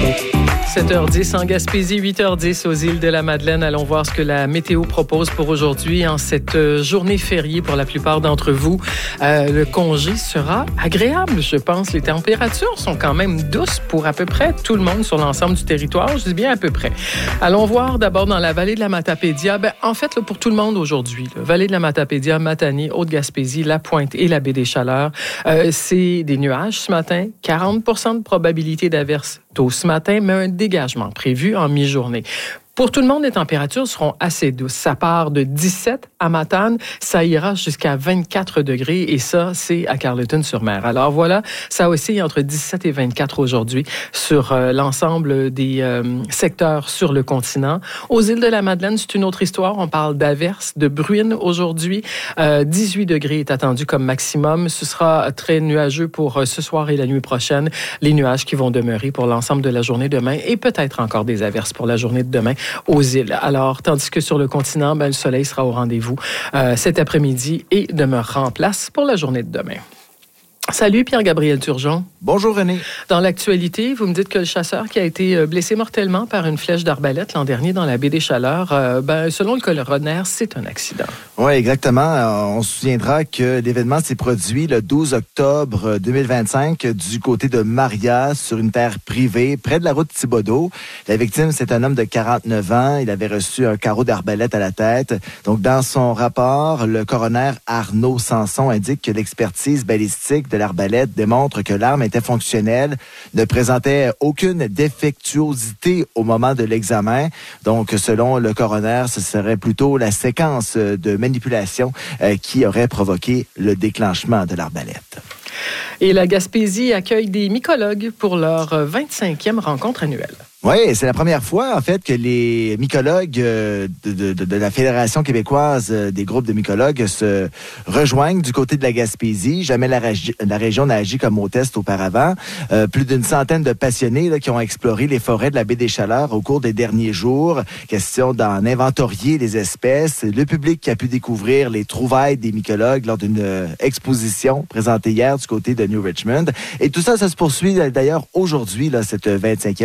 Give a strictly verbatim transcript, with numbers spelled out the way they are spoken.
sept heures dix en Gaspésie, huit heures dix aux îles de la Madeleine. Allons voir ce que la météo propose pour aujourd'hui en cette journée fériée pour la plupart d'entre vous. Euh, le congé sera agréable, je pense. Les températures sont quand même douces pour à peu près tout le monde sur l'ensemble du territoire. Je dis bien à peu près. Allons voir d'abord dans la vallée de la Matapédia. Ben, en fait, là, pour tout le monde aujourd'hui, là, vallée de la Matapédia, Matane, Haute-Gaspésie, La Pointe et la baie des Chaleurs, euh, c'est des nuages ce matin, quarante pour cent de probabilité d'averse tôt ce matin, mais un dégagement prévu en mi-journée. Pour tout le monde, les températures seront assez douces. Ça part de dix-sept à Matane, ça ira jusqu'à vingt-quatre degrés et ça, c'est à Carleton-sur-Mer. Alors voilà, ça oscille entre dix-sept et vingt-quatre aujourd'hui sur euh, l'ensemble des euh, secteurs sur le continent. Aux îles de la Madeleine, c'est une autre histoire. On parle d'averses, de bruines aujourd'hui. Euh, dix-huit degrés est attendu comme maximum. Ce sera très nuageux pour euh, ce soir et la nuit prochaine. Les nuages qui vont demeurer pour l'ensemble de la journée demain et peut-être encore des averses pour la journée de demain aux îles. Alors, tandis que sur le continent, ben, le soleil sera au rendez-vous euh, cet après-midi et demeurera en place pour la journée de demain. Salut Pierre-Gabriel Turgeon. Bonjour René. Dans l'actualité, vous me dites que le chasseur qui a été blessé mortellement par une flèche d'arbalète l'an dernier dans la baie des Chaleurs, euh, ben, selon le coroner, c'est un accident. Oui, exactement. On se souviendra que l'événement s'est produit le douze octobre deux mille vingt-cinq du côté de Maria, sur une terre privée, près de la route Thibodaux. La victime, c'est un homme de quarante-neuf ans. Il avait reçu un carreau d'arbalète à la tête. Donc, dans son rapport, le coroner Arnaud Sanson indique que l'expertise balistique de l'arbalète démontre que l'arme était fonctionnelle, ne présentait aucune défectuosité au moment de l'examen. Donc, selon le coroner, ce serait plutôt la séquence de manipulation euh, qui aurait provoqué le déclenchement de l'arbalète. Et la Gaspésie accueille des mycologues pour leur vingt-cinquième rencontre annuelle. Oui, c'est la première fois, en fait, que les mycologues de, de, de la Fédération québécoise des groupes de mycologues se rejoignent du côté de la Gaspésie. Jamais la, régi- la région n'a agi comme hôtesse auparavant. Euh, plus d'une centaine de passionnés là, qui ont exploré les forêts de la baie des Chaleurs au cours des derniers jours. Question d'en inventorier les espèces. Le public qui a pu découvrir les trouvailles des mycologues lors d'une euh, exposition présentée hier du côté de New Richmond. Et tout ça, ça se poursuit d'ailleurs aujourd'hui, là, cette vingt-cinquième